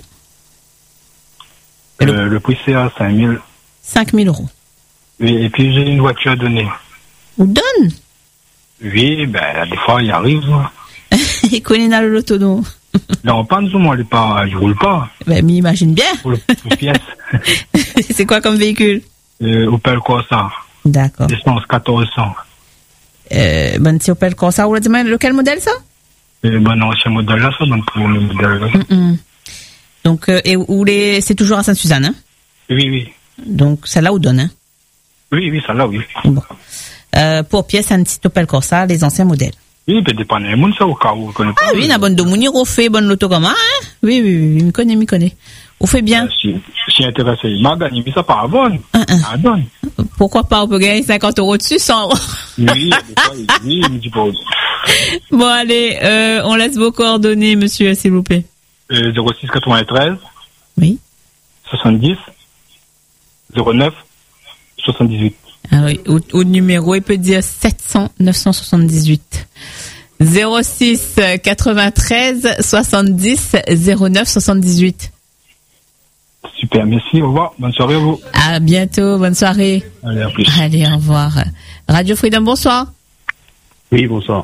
Euh, le... le prix c'est à cinq mille. cinq mille euros. Oui, et puis j'ai une voiture à donner. Vous donne? Oui, ben, des fois, il arrive. Il connaît dans le loto, non? Non, pas nous, moi, je roule pas. Ben, m'imagine bien. Pour le, pour le pièce. C'est quoi comme véhicule? Euh, Opel Corsa. D'accord. Essence quatorze cents. Euh, ben, c'est Opel Corsa. Vous l'avez dit, lequel modèle, ça? Euh, ben, non, c'est modèle là, ça, donc pour le modèle là. Mm-mm. Donc, euh, et où les, c'est toujours à Sainte-Suzanne, hein? Oui, oui. Donc, celle-là, vous donne, hein? Oui, oui, celle-là, oui. Bon. Euh, pour pièce, un petit Opel Corsa, les anciens modèles. Oui, peut dépendre des gens, ça, au cas où, connaît pas. Ah oui, il y a bonne de mounir, on fait bonne loto comme ça, hein? Oui, oui, oui, il me connaît, il me connaît. On fait bien. Euh, si, si intéressé, il m'a gagné, mais ça part bonne. Uh -uh. Ah, donne. Pourquoi pas, on peut gagner cinquante euros dessus, cent euros. Oui, oui, il me dit pas. Bon, allez, euh, on laisse vos coordonnées, monsieur, s'il vous plaît. Euh, zéro six quatre-vingt-treize. Oui. soixante-dix. zéro neuf. soixante-dix-huit. Ah oui, au, au numéro, il peut dire sept cents neuf cent soixante-dix-huit. zéro six quatre-vingt-treize soixante-dix zéro neuf soixante-dix-huit. Super, merci, au revoir, bonne soirée à vous. À bientôt, bonne soirée. Allez, à plus. Allez, au revoir. Radio Freedom, bonsoir. Oui, bonsoir.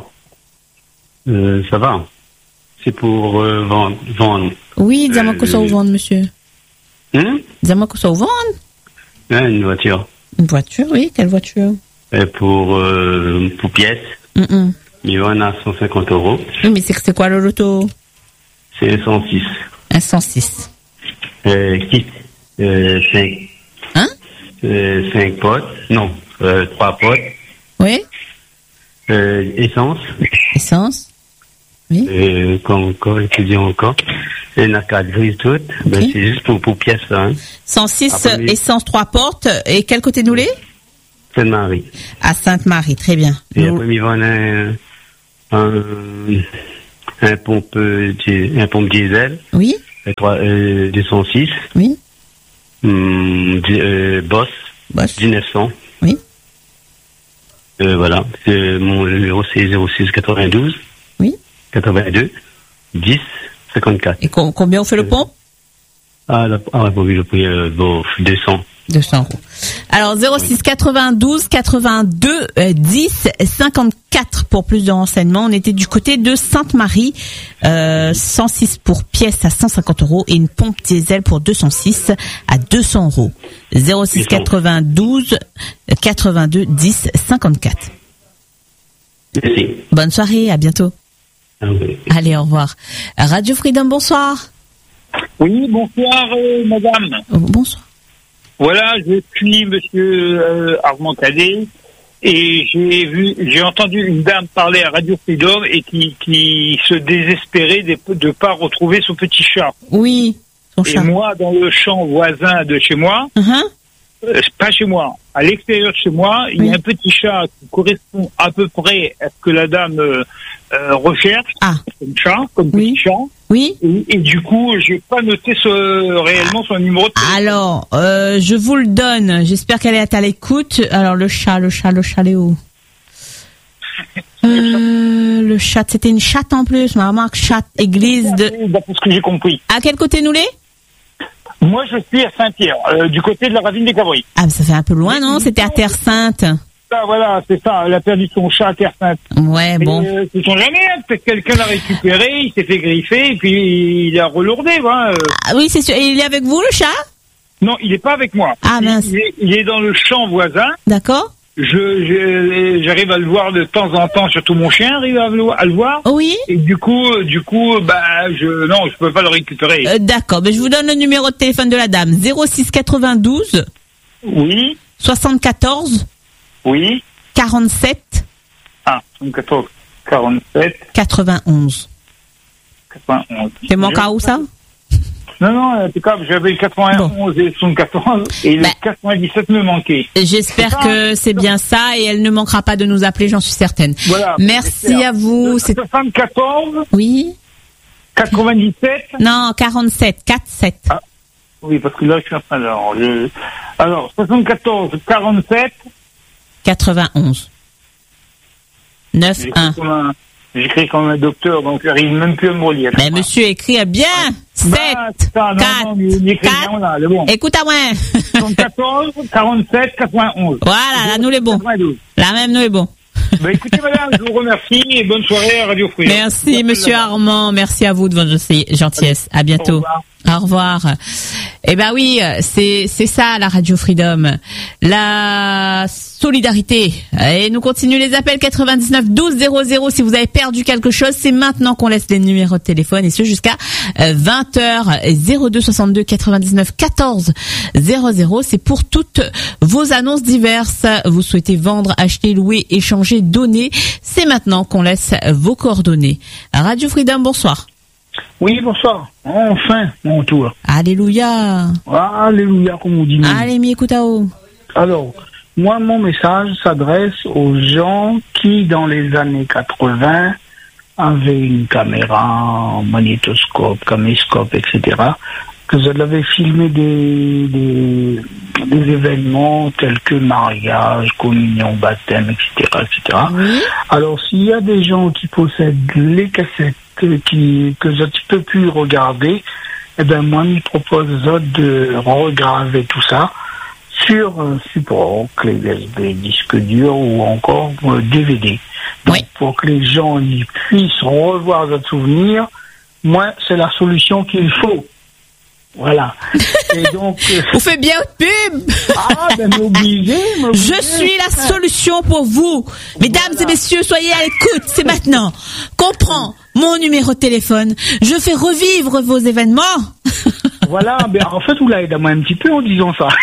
Euh, ça va? C'est pour euh, vendre, vendre. Oui, dis-moi que ça vous vendre, monsieur. Hein? Dis-moi que ça vous vendre. Hein, une voiture. Une voiture, oui, quelle voiture? Et pour, euh, pour pièces. Mm -mm. Il y en a cent cinquante euros. Oui, mais c'est, c'est quoi le loto? C'est cent six. Un cent six. Euh, kit, euh, cinq. Hein? Euh, cinq potes. Non, euh, trois potes. Oui. Euh, essence. Essence. Oui. Euh, comme encore, étudiant encore. Et la carte grise toute. Okay. Ben, c'est juste pour, pour pièces, ça, hein. cent six, après, essence trois portes. Et quel côté nous les? Sainte-Marie. À Sainte-Marie, très bien. Et après, il vend un, un, un pompe, un pompe diesel. Oui. Euh, deux cent six. Oui. Hum, euh, Boss. Boss. dix-neuf cents. Oui. Euh, voilà. C'est, mon numéro, c'est zéro six quatre-vingt-douze. Oui. quatre-vingt-deux. dix. cinquante-quatre. Et com- combien on fait le pont? Ah, la, ah, bon, oui, le prix, euh, bon, deux cents. deux cents euros. Alors, zéro six quatre-vingt-douze quatre-vingt-deux dix cinquante-quatre pour plus de renseignements. On était du côté de Sainte-Marie, euh, cent six pour pièce à cent cinquante euros et une pompe diesel pour deux cent six à deux cents euros. zéro six quatre-vingt-douze quatre-vingt-deux dix cinquante-quatre. Merci. Bonne soirée, à bientôt. Ah, oui. Allez, au revoir. Radio Freedom, bonsoir. Oui, bonsoir, euh, madame. Oh, bonsoir. Voilà, je suis monsieur euh, Armand Cadet et j'ai vu, j'ai entendu une dame parler à Radio Freedom et qui, qui se désespérait de ne pas retrouver son petit chat. Oui, son chat. Et moi, dans le champ voisin de chez moi, uh-huh. euh, pas chez moi, à l'extérieur de chez moi, il oui. y a un petit chat qui correspond à peu près à ce que la dame euh, euh, recherche, ah. comme chat, comme oui. petit chat. Oui. Et, et du coup, j'ai pas noté ce, réellement son numéro de téléphone. Alors, euh, je vous le donne. J'espère qu'elle est à l'écoute. Alors, le chat, le chat, le chat, elle est où? euh, Le chat, c'était une chatte en plus. Ma remarque, chatte, église de... D'après ce que j'ai compris. À quel côté nous l'est? Moi, je suis à Saint-Pierre, euh, du côté de la ravine des Cabris. Ah, mais ça fait un peu loin, non? C'était à Terre-Sainte. Ah, voilà, c'est ça, elle a perdu son chat à Terre-Sainte. Ouais, mais, bon. Euh, c'est son jamais, hein. Peut-être quelqu'un l'a récupéré, il s'est fait griffer, et puis il a relourdé, hein. Euh. Ah oui, c'est sûr. Et il est avec vous, le chat? Non, il n'est pas avec moi. Ah, mince. Il, il, est, il est dans le champ voisin. D'accord. Je, je, j'arrive à le voir de temps en temps, surtout mon chien arrive à le, à le voir. Oui. Et du coup, du coup, bah, je, non, je peux pas le récupérer. Euh, d'accord, mais je vous donne le numéro de téléphone de la dame. zéro six quatre-vingt-douze. Oui. soixante-quatorze. Oui. quarante-sept. Ah, soixante-quatorze, quarante-sept. quatre-vingt-onze. quatre-vingt-onze. C'est mon cas où ça? Non, non, en tout cas, j'avais le quatre-vingt-onze bon. Et le soixante-quatorze et bah, le quatre-vingt-dix-sept me manquait. J'espère c'est que ça, c'est bien ça et elle ne manquera pas de nous appeler, j'en suis certaine. Voilà. Merci à vous. C'est soixante-quatorze. Oui. quatre-vingt-dix-sept. Non, quarante-sept, quarante-sept. Ah. Oui, parce que là, je suis en train de... Alors, je... Alors soixante-quatorze, quarante-sept. quatre-vingt-onze. neuf un. J'écris comme un docteur, donc j'arrive même plus à me relire. Mais monsieur écrit bien. sept, quatre, écoute à moi. soixante-quatorze, quarante-sept, quatre-vingt-onze. Voilà, là, nous les bons. Là même, nous les bons. Bah, écoutez, madame, je vous remercie et bonne soirée à Radio Freedom. Merci, monsieur Armand. Merci à vous de votre gentillesse. À bientôt. Au revoir. Au revoir. Eh ben oui, c'est c'est ça la Radio Freedom, la solidarité. Et nous continuons les appels quatre-vingt-dix-neuf douze zéro zéro. Si vous avez perdu quelque chose, c'est maintenant qu'on laisse les numéros de téléphone et ce jusqu'à vingt heures. zéro deux soixante-deux quatre-vingt-dix-neuf quatorze zéro zéro. C'est pour toutes vos annonces diverses. Vous souhaitez vendre, acheter, louer, échanger, donner. C'est maintenant qu'on laisse vos coordonnées. Radio Freedom, bonsoir. Oui, bonsoir. Enfin, mon tour. Alléluia. Alléluia, comme on dit. Allez, mi écoutao. Alors, moi, mon message s'adresse aux gens qui, dans les années quatre-vingts, avaient une caméra, un magnétoscope, caméscope, et cetera, que vous avez filmé des, des, des événements tels que mariage, communion, baptême, et cetera, et cetera. Oui. Alors, s'il y a des gens qui possèdent les cassettes qui, que je ne peux plus regarder, eh ben moi, je propose de regraver tout ça sur un support, clé U S B, disque dur ou encore D V D. Donc, oui. Pour que les gens y puissent revoir leurs souvenirs, moi, c'est la solution qu'il faut. Voilà. Et donc, euh... vous faites bien de pub. Ah, ben m'obligez, Je suis la solution pour vous. Mesdames voilà. Et messieurs, soyez à l'écoute. C'est maintenant. Comprends mon numéro de téléphone. Je fais revivre vos événements. Voilà. Ben, en fait, vous l'aidez à moi un petit peu en disant ça.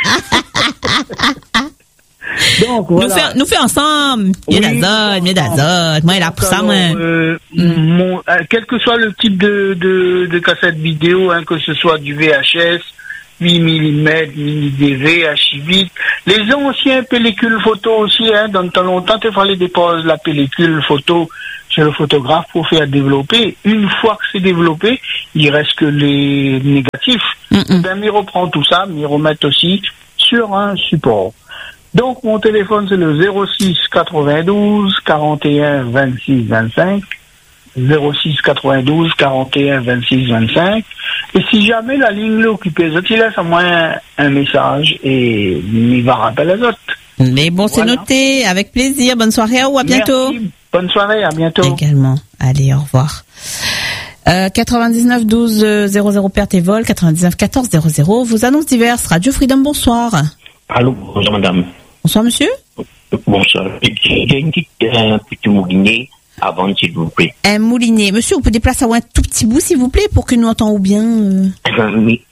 Donc, voilà. Nous fait, nous fait ensemble. Il y a d'azote, il y a d'azote. Moi, il a pour ça, moi. Euh, mm. mon, euh, quel que soit le type de, de, de cassette vidéo, hein, que ce soit du V H S, huit millimètres, mini D V, H huit. Les anciens pellicules photo aussi, hein, dans le temps longtemps, il fallait déposer la pellicule photo chez le photographe pour faire développer. Une fois que c'est développé, il reste que les négatifs. Mm-hmm. Ben, il reprend tout ça, mais il remet aussi sur un support. Donc, mon téléphone, c'est le zéro six quatre-vingt-douze quarante et un vingt-six vingt-cinq. zéro six quatre-vingt-douze quarante et un vingt-six vingt-cinq. Et si jamais la ligne est occupée, je laisse à moi un, un message et il va rappeler les autres. Mais bon, c'est voilà. Noté. Avec plaisir. Bonne soirée ou à bientôt. Merci. Bonne soirée, à bientôt. Également. Allez, au revoir. Euh, quatre-vingt-dix-neuf douze zéro zéro perte et vol, quatre-vingt-dix-neuf quatorze zéro zéro. Vos annonces diverses. Radio Freedom, bonsoir. Allô, bonjour madame. Bonsoir monsieur. Bonsoir. J'ai une petite, un petit moulinet avant, s'il vous plaît. Un moulinet. Monsieur, vous pouvez déplacer un tout petit bout, s'il vous plaît, pour que nous entendions bien. Euh... Oui.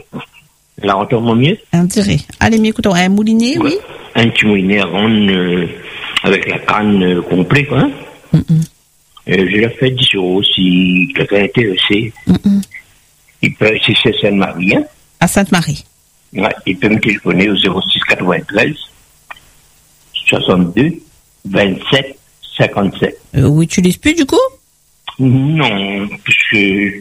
Là, on entend mieux? On dirait. Allez, mais écoutons, un moulinet, oui. Un petit moulinet rond euh, avec la canne euh, complète, hein. Mm-mm. Euh, je l'ai fait dix euros si quelqu'un est intéressé. Mm-mm. Il peut, si c'est Sainte-Marie, hein. À Sainte-Marie. Ouais, il peut me téléphoner au zéro six quatre-vingt-treize soixante-deux vingt-sept cinquante-sept. Euh, oui, tu l'utilises plus du coup? Non, parce que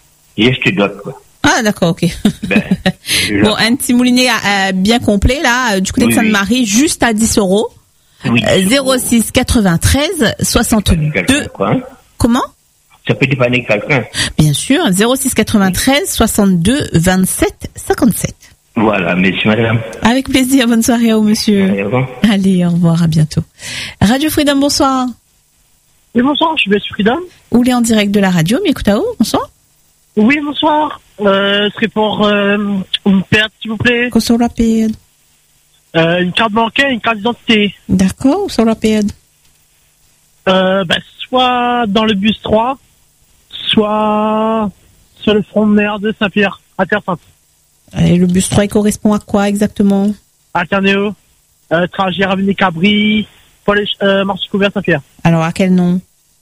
je d'autres, quoi. Ah, d'accord, ok. Ben, bon, un petit moulinet euh, bien complet, là, du côté oui, de Sainte-Marie, oui. Juste à dix euros. Oui, euh, zéro six quatre-vingt-treize soixante-deux. Quoi, hein? Comment? Ça peut dépanner quelqu'un. Bien sûr, zéro six quatre-vingt-treize soixante-deux vingt-sept cinquante-sept. Voilà, merci madame. Avec plaisir, bonne soirée au monsieur. Allez, au revoir. Allez, au revoir, à bientôt. Radio Freedom, bonsoir. Oui, bonsoir, je suis Monsieur Freedom. Vous êtes en direct de la radio, mais écoutez, bonsoir. Oui, bonsoir. Euh, ce serait pour euh, une perte, s'il vous plaît. Qu'est-ce qu'on l'appelle? Euh, une carte bancaire, une carte d'identité. D'accord, où ça l'appelle? Euh, bah, soit dans le bus trois, soit sur le front de mer de Saint-Pierre, à Terre-Sainte. Et le bus trois, il correspond à quoi exactement? À Carnéo, euh, trajet Ravigny-Cabri, Paul euh, Marcy-Couvert, Saint-Pierre. Alors, à quel nom?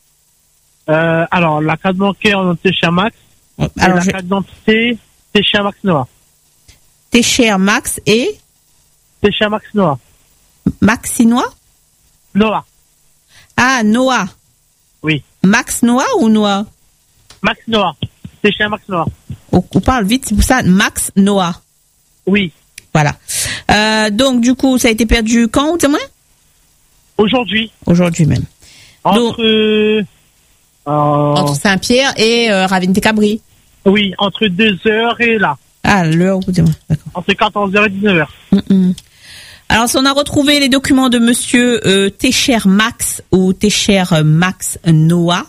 euh, Alors, la carte bancaire, on est chez Max. Alors, la je... carte d'identité, c'est chez Max Noah. T'es chez Max et? C'est chez Max Noah. Maxinois? Noah. Ah, Noah. Oui. Max Noah ou Noah? Max Noah. C'est chez Max Noah. On, on parle vite, c'est pour ça, Max Noah. Oui. Voilà. Euh, donc, du coup, ça a été perdu quand, dis-moi? Aujourd'hui. Aujourd'hui même. Entre... Donc, euh, entre Saint-Pierre et euh, Ravigny-Cabri. Oui, entre deux heures et là. Ah, l'heure, dis-moi, d'accord. Entre quatorze heures et dix-neuf heures. Mm-mm. Alors, si on a retrouvé les documents de monsieur euh, Técher Max ou Técher Max Noah,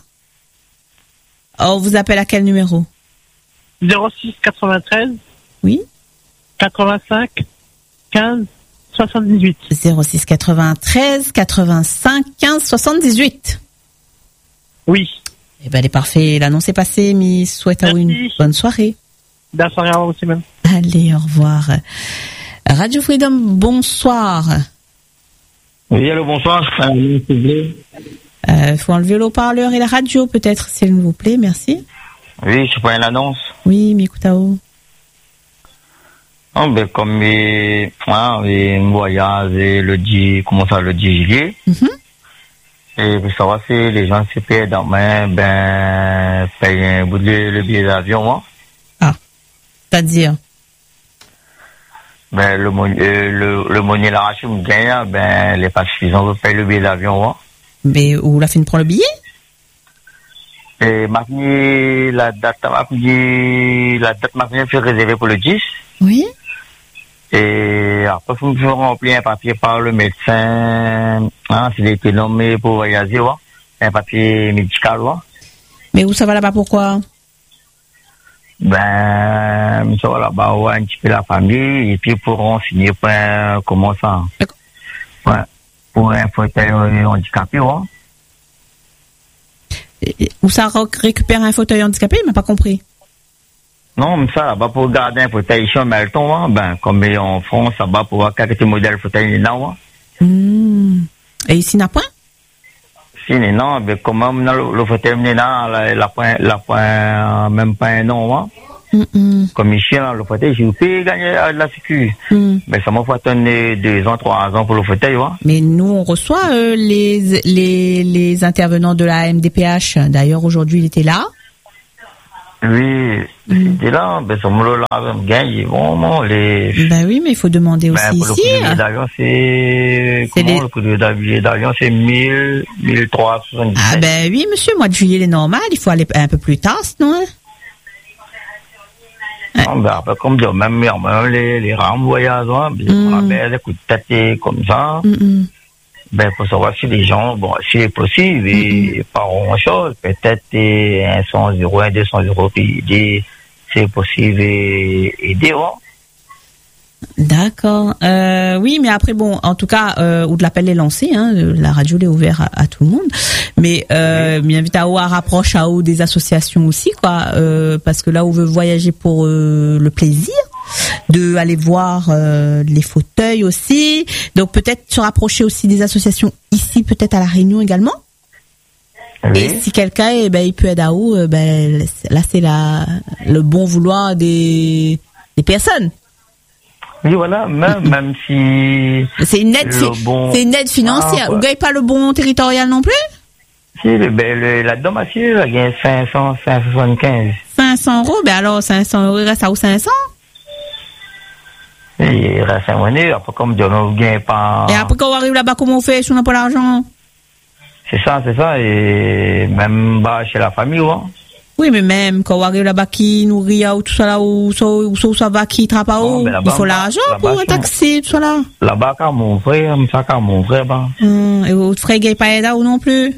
on vous appelle à quel numéro? zéro six quatre-vingt-treize. Oui. quatre-vingt-cinq quinze soixante-dix-huit. zéro six quatre-vingt-treize quatre-vingt-cinq quinze soixante-dix-huit. Oui. Eh ben, elle est parfaite. L'annonce est passée. Miss souhaite à vous une bonne soirée. Bonne soirée à vous aussi même. Allez, au revoir. Radio Freedom, bonsoir. Oui, allô, bonsoir. Il euh, faut enlever l'eau-parleur et la radio, peut-être, s'il vous plaît. Merci. Oui, je prends l'annonce. Oui, Mikutao. Oh, ben, comme mes, hein, mes voyages le dix, comment ça, le dix juillet. Mm-hmm. Et pour savoir si les gens se payent dans main, ben, payent le, le billet d'avion, hein. Ah. C'est-à-dire? Ben, le, euh, le, le monnaie l'arraché me gagne, ben, les pas suffisants pour payer le billet d'avion, hein. Mais où la fin prend le billet? Et maintenant, la date, la date maintenant fait réservée pour le dix. Oui. Et après, il faut me faire remplir un papier par le médecin, hein, s'il a été nommé pour voyager, ouais. Un papier médical, ouais. Mais où ça va là-bas, pourquoi? Ben, ça va là-bas, ouais, un petit peu la famille, et puis pour renseigner pour un, comment ça? Ouais. Pour un fauteuil handicapé, ouais. Et, où ça récupère un fauteuil handicapé? Il m'a pas compris. Non, mais ça, là-bas, pour garder un fauteuil ici en Melton, hein, ben, comme en France, là-bas, pour voir quelques modèles fauteuil, non, hein. Mmh. Et ici, n'a point? Si, non, ben, comme le, le fauteuil, là, la, la point, la point, même pas un nom, hein. Mm-mm. Comme ici, là, le fauteuil, j'ai pu gagner de la sécu. Mm. Mais ça m'a fait attendre deux ans, trois ans pour le fauteuil, ouais. Mais nous, on reçoit euh, les, les, les intervenants de la M D P H. D'ailleurs, aujourd'hui, il était là. Oui, mm. c'était là. Ben, ça me l'a gagné, vraiment, les... Ben oui, mais il faut demander aussi ben, pour ici. Le coût de d'avion, c'est... c'est Comment les... le coût de billet d'avion, c'est mille, mille trois cent soixante-dix. Ah ben oui, monsieur, mois de juillet, il est normal. Il faut aller un peu plus tard, sinon... Non, ben après, comme dire, même, même les, les rames voyageurs, ben, mm. on a bien des coups de tête comme ça. Mm-mm. Ben, faut savoir si les gens, bon, si c'est possible, et mm-hmm. pas grand chose, peut-être un cent euros, un deux cents euros, puis aider, c'est possible, et aider, ouais. D'accord. Euh, oui, mais après, bon, en tout cas, euh, où de l'appel est lancé, hein, la radio est ouverte à, à tout le monde. Mais, euh, oui. m'invite à à rapproche à haut des associations aussi, quoi, euh, parce que là, on veut voyager pour euh, le plaisir de aller voir euh, les fauteuils aussi. Donc, peut-être se rapprocher aussi des associations ici, peut-être à La Réunion également. Oui. Et si quelqu'un, eh ben, il peut être à haut, euh, ben, là, c'est la, le bon vouloir des, des personnes. Oui, voilà, même, même si... C'est une aide, fi- bon... c'est une aide financière. Ah, vous ne gagnez pas le bon territorial non plus? Si, le, ben, le, la dommation, elle gagne cinq cents, cinq cent soixante-quinze. cinq cents euros? Ben alors, cinq cents euros, il reste à où cinq cents? Et il reste un monnaie, après, comme Dieu ne gagne pas... Et après, quand on arrive là-bas, comment on fait si on n'a pas l'argent? C'est ça, c'est ça, et même, bah, chez la famille, ouais. Oui, mais même quand on arrive là-bas qui nourrit ou tout ça là, ou ça, ou ça va qui trappe à haut, il faut l'argent pour un taxi, tout ça là. Là-bas, quand mon frère, ça, quand mon frère, bah. Hum, et votre frère gagne pas aide ou non plus?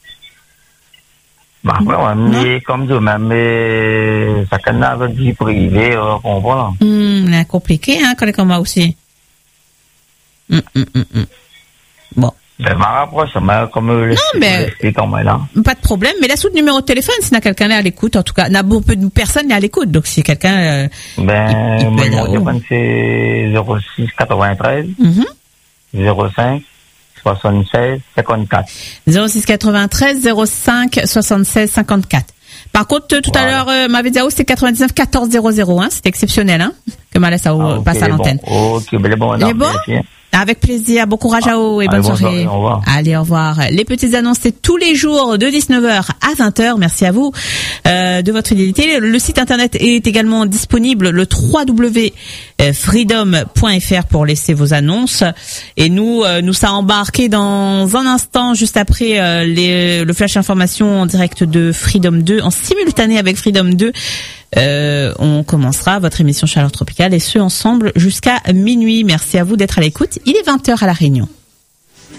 Bah, ouais, ouais, mais comme ça, même, mais, ça canne avec vie privée, on comprend. Hum, c'est compliqué, hein, quand comme ça aussi. Hum, hum, hum, hum. Bon. Ben, ma rapproche, mais comme le non, mais, là. Pas de problème, mais laisse le numéro de téléphone s'il y a quelqu'un là à l'écoute, en tout cas. Il y a beaucoup de personnes là à l'écoute, donc si quelqu'un, euh, ben, il, il mon téléphone c'est zéro six quatre-vingt-treize, mm-hmm. zéro cinq soixante-seize cinquante-quatre. zéro six quatre-vingt-treize zéro cinq soixante-seize cinquante-quatre. Par contre, tout voilà. à l'heure, euh, m'avait dit, oh, c'est quatre-vingt-dix-neuf quatorze zéro zéro, hein, c'est exceptionnel, hein, que ma laisse à, ah, okay, passe à l'antenne. Bon. Ok, ben, bon, non, bon? Avec plaisir, bon courage à vous et bonne Allez, soirée. Au revoir. Allez, au revoir. Les petites annonces, c'est tous les jours de dix-neuf heures à vingt heures. Merci à vous euh, de votre fidélité. Le site internet est également disponible, le w w w point freedom point f r pour laisser vos annonces. Et nous, euh, nous ça embarqué dans un instant, juste après euh, les, le flash information en direct de Freedom deux, en simultané avec Freedom deux. Euh, on commencera votre émission Chaleur Tropicale et ce ensemble jusqu'à minuit. Merci à vous d'être à l'écoute. Il est vingt heures à La Réunion.